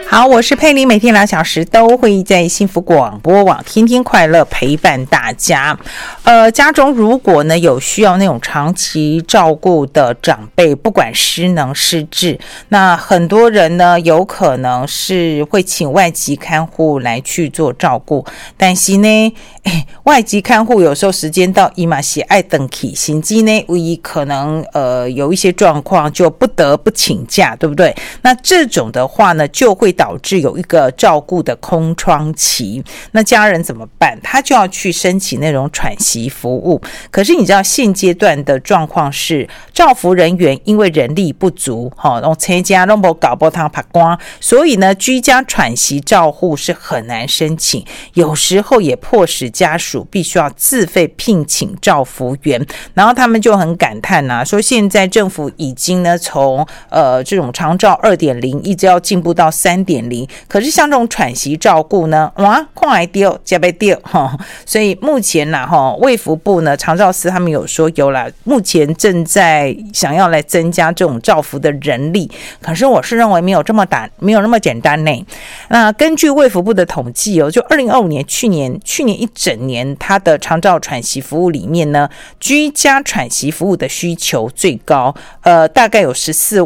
好，我是佩玲，每天2小时都会在幸福广播网天天快乐陪伴大家。家中如果呢有需要那种长期照顾的长辈，不管失能失智，那很多人呢有可能是会请外籍看护来去做照顾，但是呢，外籍看护有时候时间到，伊嘛是爱等起，心机呢，可能有一些状况就不得不请假，对不对？那这种的话呢，就会导致有一个照顾的空窗期，那家人怎么办？他就要去申请那种喘息服务。可是你知道现阶段的状况是，照服人员因为人力不足，参加都没搞不汤拍光，所以呢，居家喘息照护是很难申请，有时候也迫使家属必须要自费聘请照服员，然后他们就很感叹啊，说现在政府已经呢从这种长照 2.0 一直要进步到 3.0， 可是像这种喘息照顾呢，哇，看来丢加被丢，所以目前卫福部呢长照司他们有说有啦，目前正在想要来增加这种照服的人力，可是我是认为没有那么简单呢。那根据卫福部的统计就2025年去年一整年，它的长照喘息服务里面呢，居家喘息服务的需求最高，大概有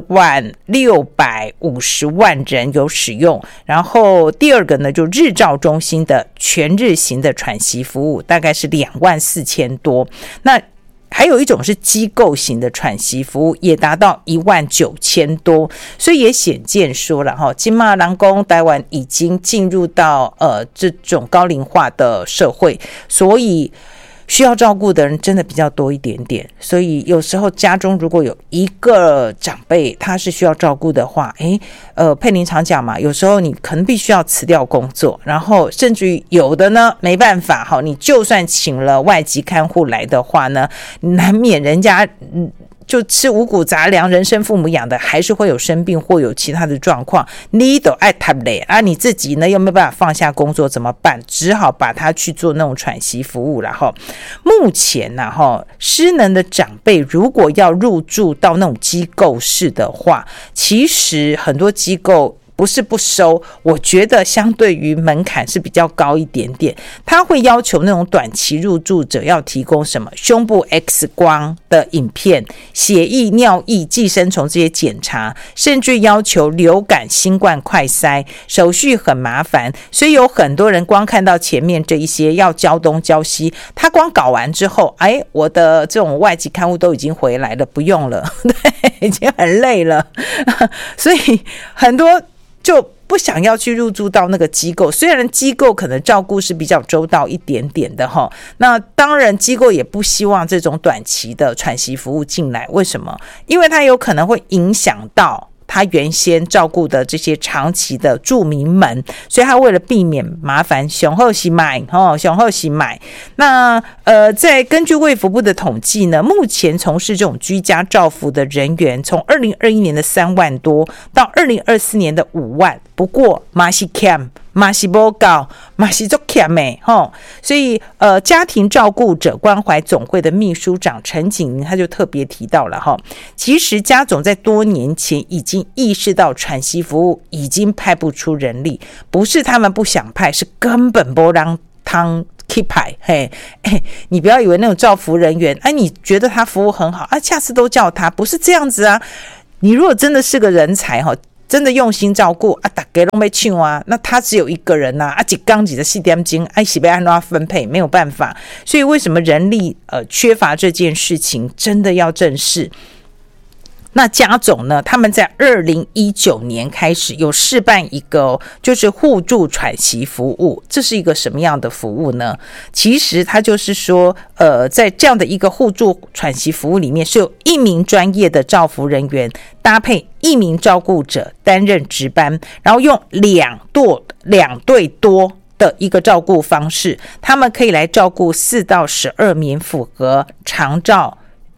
14.650万人有使用。然后第二个呢，就日照中心的全日型的喘息服务，大概是24000多。那还有一种是机构型的喘息服务，也达到19000多，所以也显见说了哈，今嘛人讲台湾已经进入到这种高龄化的社会，所以需要照顾的人真的比较多一点点，所以有时候家中如果有一个长辈他是需要照顾的话，佩玲常讲嘛，有时候你可能必须要辞掉工作，然后甚至于有的呢没办法，你就算请了外籍看护来的话呢，难免人家就吃五谷杂粮，人生父母养的，还是会有生病或有其他的状况，你都爱他累啊，你自己呢又没办法放下工作怎么办？只好把它去做那种喘息服务啦。目前失能的长辈如果要入住到那种机构式的话，其实很多机构不是不收，我觉得相对于门槛是比较高一点点，他会要求那种短期入住者要提供什么胸部 X 光的影片、血液、尿液、寄生虫这些检查，甚至要求流感、新冠快筛，手续很麻烦，所以有很多人光看到前面这一些要交东交西，他光搞完之后，我的这种外籍看护都已经回来了，不用了，对，已经很累了，所以很多就不想要去入住到那个机构，虽然机构可能照顾是比较周到一点点的那当然机构也不希望这种短期的喘息服务进来，为什么？因为它有可能会影响到他原先照顾的这些长期的住民们，所以他为了避免麻烦，雄厚喜买。那在根据卫福部的统计呢，目前从事这种居家照服的人员，从2021年的3万多到2024年的5万，不过嘛是欠，嘛是不高，嘛是很欠的所以家庭照顾者关怀总会的秘书长陈景宁他就特别提到了其实家总在多年前已经意识到喘息服务已经派不出人力，不是他们不想派，是根本不让汤派。你不要以为那种照服人员你觉得他服务很好下次都叫他，不是这样子啊。你如果真的是个人才真的用心照顾大家都没请那他只有一个人一缸几的4点钟是被按照分配，没有办法。所以为什么人力缺乏这件事情真的要正视。那家总呢，他们在2019年开始有试办一个就是互助喘息服务，这是一个什么样的服务呢？其实它就是说在这样的一个互助喘息服务里面，是有1名专业的照服人员搭配1名照顾者担任值班，然后用2对多的一个照顾方式，他们可以来照顾4到12名符合长照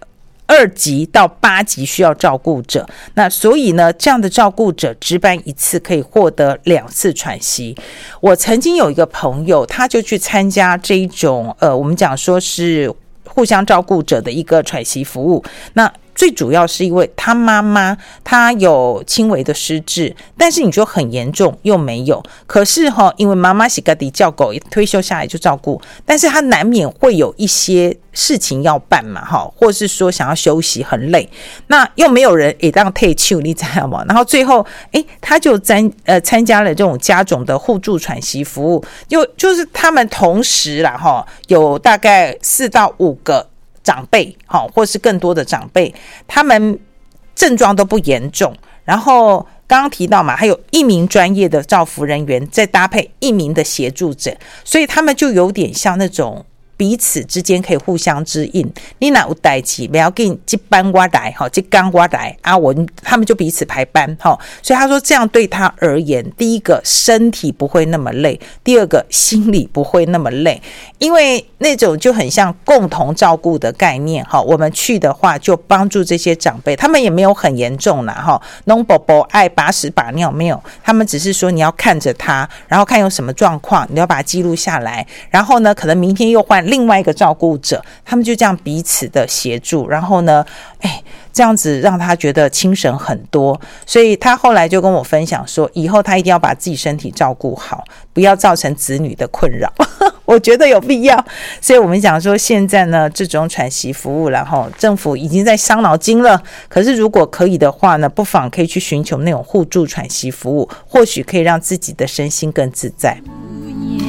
2级到8级需要照顾者，那所以呢，这样的照顾者值班一次可以获得2次喘息。我曾经有一个朋友，他就去参加这一种我们讲说是互相照顾者的一个喘息服务，那最主要是因为他妈妈他有轻微的失智，但是你说很严重又没有。可是因为妈妈是自己照顾，退休下来就照顾，但是他难免会有一些事情要办嘛，或是说想要休息很累，那又没有人也让退休，你知道吗？然后最后他就参加了这种家种的互助喘息服务，就是他们同时啦有大概4到5个长辈或是更多的长辈，他们症状都不严重，然后刚刚提到嘛，还有1名专业的照服人员，再搭配1名的协助者，所以他们就有点像那种彼此之间可以互相支应，你哪有代志不要紧，这班我来这班我来啊，他们就彼此排班所以他说这样对他而言，第一个身体不会那么累，第二个心理不会那么累，因为那种就很像共同照顾的概念我们去的话就帮助这些长辈，他们也没有很严重啦弄宝宝爱把屎把尿没有，他们只是说你要看着他，然后看有什么状况你要把它记录下来，然后呢可能明天又换另外一个照顾者，他们就这样彼此的协助，然后呢这样子让他觉得精神很多，所以他后来就跟我分享说，以后他一定要把自己身体照顾好，不要造成子女的困扰我觉得有必要，所以我们讲说现在呢这种喘息服务，然后政府已经在伤脑筋了，可是如果可以的话呢，不妨可以去寻求那种互助喘息服务，或许可以让自己的身心更自在。